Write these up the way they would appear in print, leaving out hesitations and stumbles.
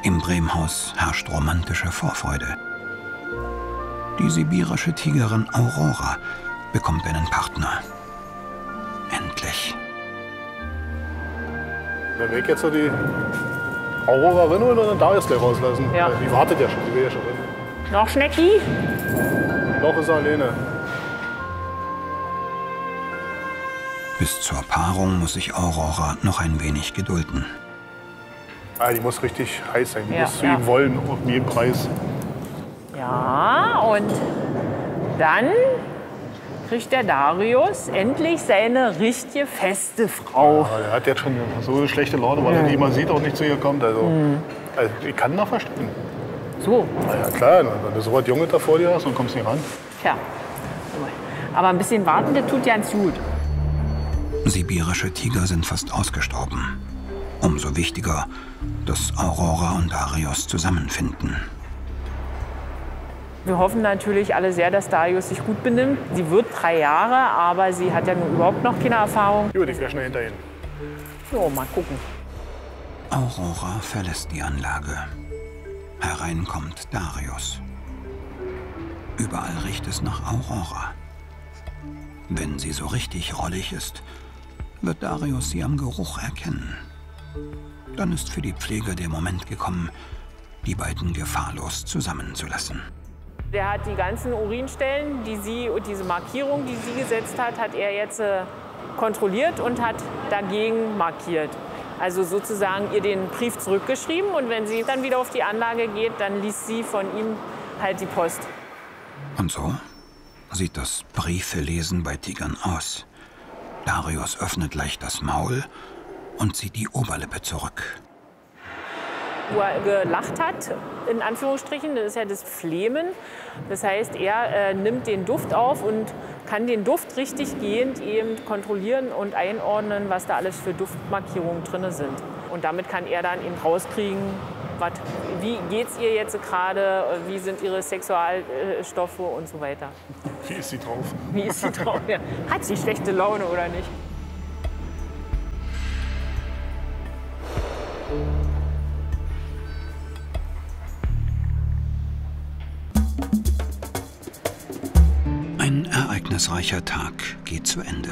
Im Bremhaus herrscht romantische Vorfreude. Die sibirische Tigerin Aurora bekommt einen Partner. Endlich. Der Weg jetzt so die Aurora reinholen und dann Darius gleich rauslassen. Ja. Die wartet ja schon, die will ja schon rein. Noch Schnecki? Noch ist er alleine. Bis zur Paarung muss sich Aurora noch ein wenig gedulden. Die muss richtig heiß sein, die Ja, muss zu ja. ihm wollen, um jeden Preis. Ja, und dann kriegt der Darius endlich seine richtige feste Frau. Er hat jetzt schon so eine schlechte Laune, weil er die immer sieht, auch nicht zu ihr kommt. Also ich kann noch verstehen. So, Na ja klar, wenn du so was Junges da vor dir hast und kommst nicht ran. tja. Aber ein bisschen warten, das tut ganz gut. Sibirische Tiger sind fast ausgestorben. Umso wichtiger, dass Aurora und Darius zusammenfinden. Wir hoffen natürlich alle sehr, dass Darius sich gut benimmt. Sie wird 3 Jahre, aber sie hat ja nun überhaupt noch keine Erfahrung. Gut, ich wäre schnell hinterhin. So, mal gucken. Aurora verlässt die Anlage. Herein kommt Darius. Überall riecht es nach Aurora. Wenn sie so richtig rollig ist, wird Darius sie am Geruch erkennen. Dann ist für die Pfleger der Moment gekommen, die beiden gefahrlos zusammenzulassen. Der hat die ganzen Urinstellen, die sie und diese Markierung, die sie gesetzt hat, hat er jetzt kontrolliert und hat dagegen markiert. Also sozusagen ihr den Brief zurückgeschrieben und wenn sie dann wieder auf die Anlage geht, dann liest sie von ihm halt die Post. Und so sieht das Briefelesen bei Tigern aus. Darius öffnet leicht das Maul und zieht die Oberlippe zurück. Wo er gelacht hat, in Anführungsstrichen, das ist ja das Flehmen. Das heißt, er nimmt den Duft auf und kann den Duft richtig gehend eben kontrollieren und einordnen, was da alles für Duftmarkierungen drin sind. Und damit kann er dann eben rauskriegen, wie geht es ihr jetzt gerade, wie sind ihre Sexualstoffe und so weiter. Wie ist sie drauf? Wie ist sie drauf? Ja. Hat sie schlechte Laune oder nicht? Ein ereignisreicher Tag geht zu Ende.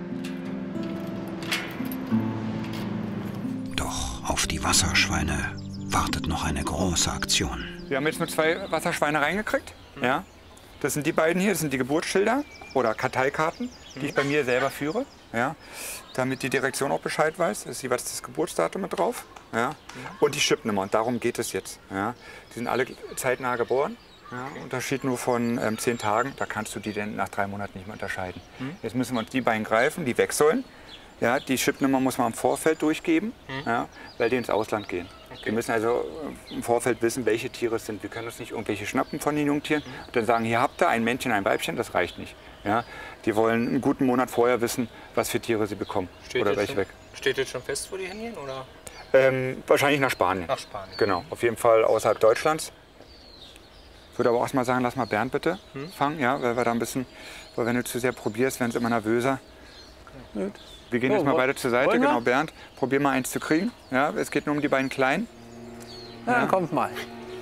Doch auf die Wasserschweine wartet noch eine große Aktion. Wir haben jetzt nur 2 Wasserschweine reingekriegt. Ja. Das sind die beiden hier, das sind die Geburtsschilder oder Karteikarten, die ich bei mir selber führe. Ja. Damit die Direktion auch Bescheid weiß. Da ist jeweils das Geburtsdatum mit drauf. Ja. Und die Chipnummer. Und darum geht es jetzt. Ja. Die sind alle zeitnah geboren. Ja. Unterschied nur von 10 Tagen. Da kannst du die denn nach 3 Monaten nicht mehr unterscheiden. Jetzt müssen wir uns die beiden greifen, die weg sollen. Ja, die Chipnummer muss man im Vorfeld durchgeben, ja, weil die ins Ausland gehen. Wir müssen also im Vorfeld wissen, welche Tiere es sind. Wir können uns nicht irgendwelche schnappen von den Jungtieren und dann sagen, hier habt ihr ein Männchen, ein Weibchen, das reicht nicht. Ja, die wollen einen guten Monat vorher wissen, was für Tiere sie bekommen oder welche weg. Steht jetzt schon fest, wo die hingehen? Oder? Wahrscheinlich nach Spanien. Nach Spanien. Genau, auf jeden Fall außerhalb Deutschlands. Ich würde aber auch mal sagen, lass mal Bernd bitte fangen, ja, weil wir da ein bisschen, weil wenn du zu sehr probierst, werden sie immer nervöser. Gut. Wir gehen jetzt mal beide zur Seite, genau, Bernd. Probier mal eins zu kriegen. Ja, es geht nur um die beiden Kleinen. Ja, dann kommt mal.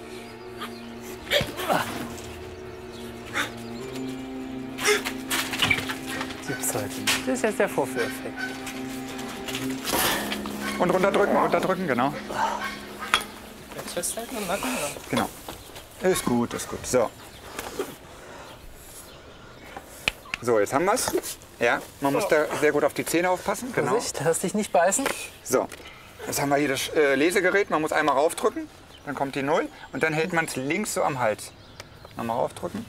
Gibt's heute nicht. Das ist jetzt der Vorführeffekt. Und runterdrücken, genau. Jetzt festhalten im Nacken, oder? Genau. Ist gut, ist gut. So. So, jetzt haben wir es. Ja, man muss da sehr gut auf die Zähne aufpassen. Genau. Vorsicht, lass dich nicht beißen. So, jetzt haben wir hier das Lesegerät. Man muss einmal raufdrücken, dann kommt die 0 und dann hält man es links so am Hals. Nochmal raufdrücken.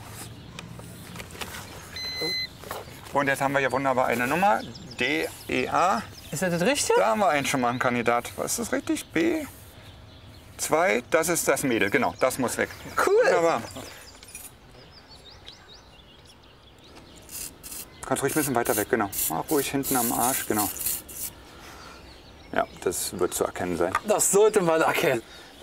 Und jetzt haben wir hier wunderbar eine Nummer. D, E, A. Ist das richtig? Da haben wir einen schon mal einen Kandidat. Was ist das richtig? B, 2, das ist das Mädel. Genau, das muss weg. Cool. Wunderbar. Kannst ruhig ein bisschen weiter weg, genau. Mach ruhig hinten am Arsch, genau. Ja, das wird zu erkennen sein. Das sollte man erkennen.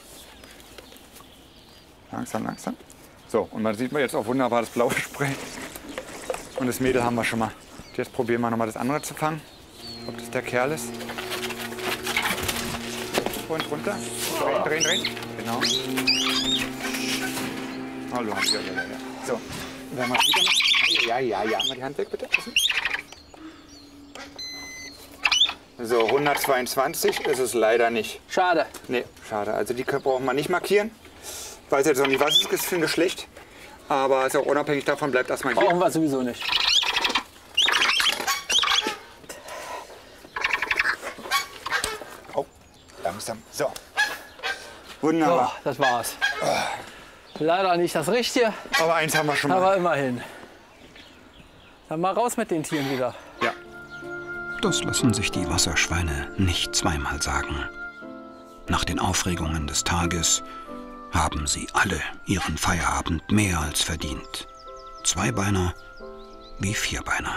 Langsam, langsam. So, und man sieht jetzt auch wunderbar das blaue Spray. Und das Mädel haben wir schon mal. Jetzt probieren wir noch mal das andere zu fangen. Ob das der Kerl ist. und runter. Drehen, drehen. Genau. Hallo. Ja. So, wenn wir wieder noch. Ja. Mal die Hand weg, bitte. So, 122 ist es leider nicht. Schade. Nee, schade. Also die braucht man nicht markieren. Ich weiß jetzt noch nicht, was es ist für ein Geschlecht. Aber ist auch unabhängig davon, bleibt erstmal hier. Brauchen wir sowieso nicht. Oh, langsam. So. Wunderbar. So, das war's. Leider nicht das Richtige, Aber eins haben wir schon mal. aber immerhin. Dann mal raus mit den Tieren wieder. Ja. Das lassen sich die Wasserschweine nicht zweimal sagen. Nach den Aufregungen des Tages haben sie alle ihren Feierabend mehr als verdient. Zweibeiner wie Vierbeiner.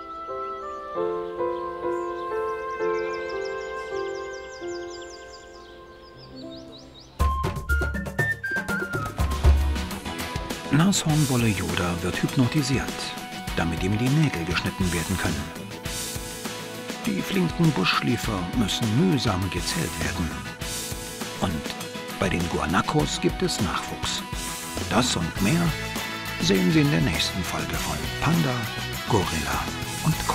Nashornwolle Yoda wird hypnotisiert, damit ihm die Nägel geschnitten werden können. Die flinken Buschschläfer müssen mühsam gezählt werden. Und bei den Guanacos gibt es Nachwuchs. Das und mehr sehen Sie in der nächsten Folge von Panda, Gorilla und Co.